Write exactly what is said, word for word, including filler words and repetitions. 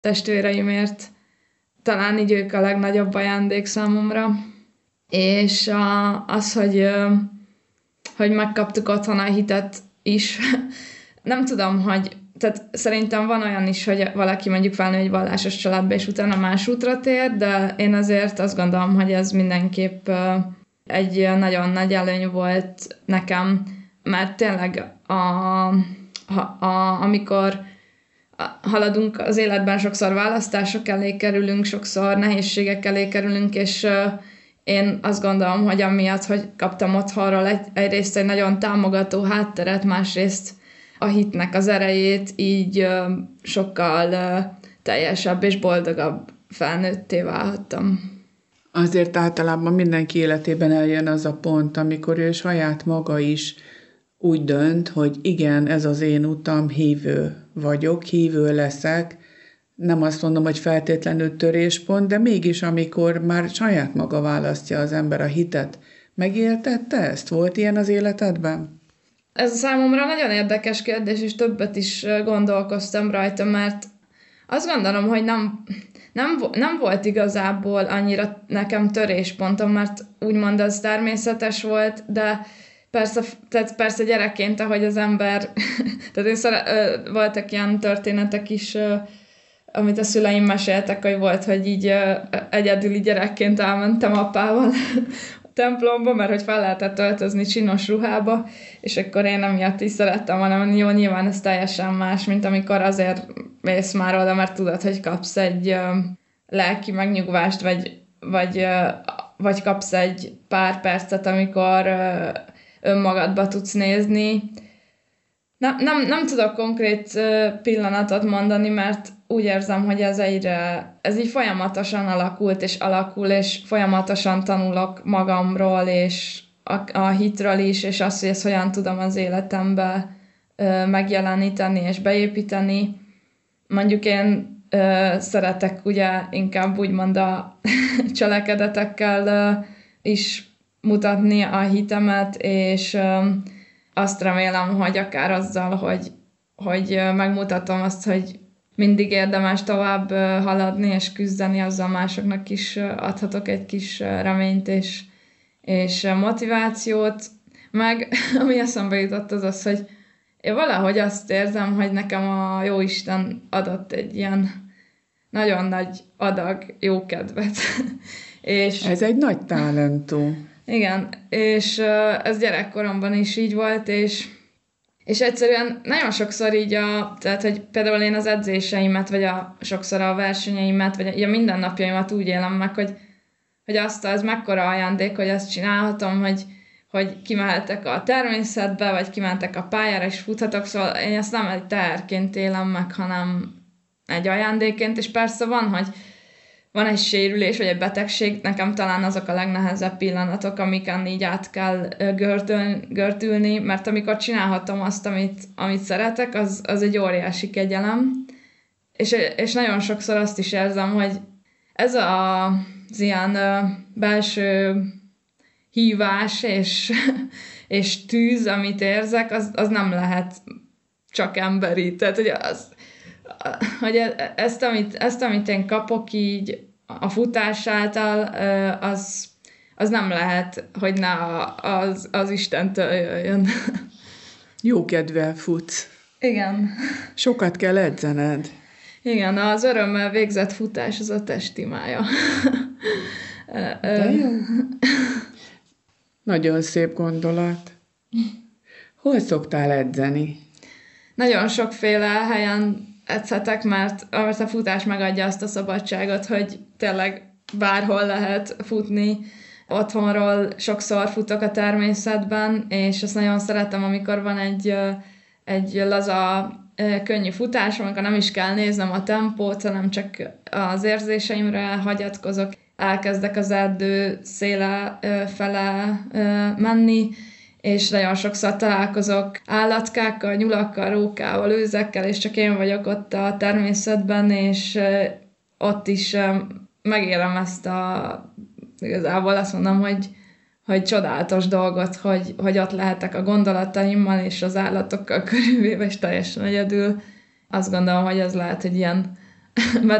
testvéreimért. Talán így ők a legnagyobb ajándék számomra. És a, az, hogy, hogy megkaptuk otthon a hitet is. Nem tudom, hogy tehát szerintem van olyan is, hogy valaki mondjuk felnő egy vallásos családba, és utána más útra tér, de én azért azt gondolom, hogy ez mindenképp egy nagyon nagy előny volt nekem, mert tényleg a, a, a, amikor haladunk az életben, sokszor választások elé kerülünk, sokszor nehézségek elé kerülünk, és én azt gondolom, hogy amiatt, hogy kaptam otthonról egy, egyrészt egy nagyon támogató hátteret, másrészt a hitnek az erejét, így sokkal teljesebb és boldogabb felnőtté válhattam. Azért általában mindenki életében eljön az a pont, amikor ő saját maga is úgy dönt, hogy igen, ez az én utam, hívő vagyok, hívő leszek. Nem azt mondom, hogy feltétlenül töréspont, de mégis amikor már saját maga választja az ember a hitet. Megéltette ezt? Volt ilyen az életedben? Ez számomra nagyon érdekes kérdés, és többet is gondolkoztam rajta, mert azt gondolom, hogy nem, nem, nem volt igazából annyira nekem töréspontom, mert úgymond az természetes volt, de persze, tehát persze gyerekként, ahogy az ember, tehát én szere, voltak ilyen történetek is, amit a szüleim meséltek, hogy volt, hogy így egyedüli gyerekként elmentem apával templomba, mert hogy fel lehetett öltözni csinos ruhába, és akkor én emiatt is szerettem volna, jó, nyilván ez teljesen más, mint amikor azért mész már oda, mert tudod, hogy kapsz egy uh, lelki megnyugvást, vagy, vagy, uh, vagy kapsz egy pár percet, amikor uh, önmagadba tudsz nézni. Nem, nem, nem tudok konkrét uh, pillanatot mondani, mert úgy érzem, hogy ez egyre, ez így folyamatosan alakult, és alakul, és folyamatosan tanulok magamról, és a, a hitről is, és azt, hogy ezt hogyan tudom az életembe ö, megjeleníteni, és beépíteni. Mondjuk én ö, szeretek ugye inkább úgymond a cselekedetekkel ö, is mutatni a hitemet, és ö, azt remélem, hogy akár azzal, hogy, hogy ö, megmutatom azt, hogy mindig érdemes tovább haladni és küzdeni, azzal másoknak is adhatok egy kis reményt és, és motivációt. Meg ami eszembe jutott az az, hogy én valahogy azt érzem, hogy nekem a Jóisten adott egy ilyen nagyon nagy adag jókedvet. és Ez egy nagy talentum. Igen, és ez gyerekkoromban is így volt, és És egyszerűen nagyon sokszor így a, tehát, hogy például én az edzéseimet, vagy a, sokszor a versenyeimet, vagy a, a mindennapjaimat úgy élem meg, hogy, hogy azt az mekkora ajándék, hogy azt csinálhatom, hogy, hogy kimehetek a természetbe, vagy kimentek a pályára, és futhatok, szóval én ezt nem egy teherként élem meg, hanem egy ajándékként, és persze van, hogy van egy sérülés, vagy egy betegség, nekem talán azok a legnehezebb pillanatok, amiken így át kell gördül, gördülni, mert amikor csinálhatom azt, amit, amit szeretek, az, az egy óriási kegyelem. És, és nagyon sokszor azt is érzem, hogy ez a, az ilyen belső hívás és, és tűz, amit érzek, az, az nem lehet csak emberi. Tehát, hogy az, hogy ezt amit, ezt, amit én kapok így a futás által, az, az nem lehet, hogy ne az, az Istentől jöjjön. Jó kedvel futsz. Igen. Sokat kell edzened. Igen, az örömmel végzett futás az a testimája. De jó. Nagyon szép gondolat. Hol szoktál edzeni? Nagyon sokféle helyen edzhetek, mert, mert a futás megadja azt a szabadságot, hogy tényleg bárhol lehet futni. Otthonról sokszor futok a természetben, és ezt nagyon szeretem, amikor van egy, egy laza, könnyű futás, amikor nem is kell néznem a tempót, hanem csak az érzéseimre hagyatkozok. Elkezdek az erdő széle fele menni, és nagyon sokszor találkozok állatkákkal, nyulakkal, rókával, őzekkel, és csak én vagyok ott a természetben, és ott is megélem ezt a, igazából azt mondom, hogy, hogy csodálatos dolgot, hogy, hogy ott lehetek a gondolataimmal, és az állatokkal körülvéve, és teljesen egyedül. Azt gondolom, hogy ez lehet, hogy ilyen mert